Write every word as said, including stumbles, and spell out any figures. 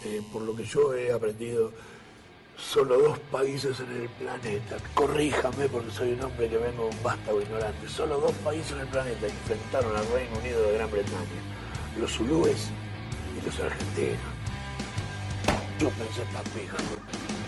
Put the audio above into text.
eh, por lo que yo he aprendido, solo dos países en el planeta, corríjame porque soy un hombre que vengo un vástago ignorante, solo dos países en el planeta enfrentaron al Reino Unido de Gran Bretaña, los zulúes y los argentinos. Yo pensé, papi,